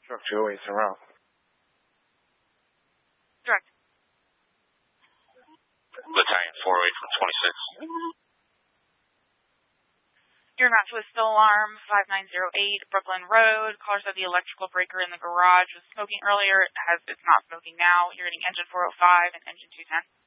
Truck 208's en route. Direct. Battalion 408 from 26. Your match was still alarm 5908 Brooklyn Road. Caller said the electrical breaker in the garage was smoking earlier. It's not smoking now. You're getting engine 405 and engine 210.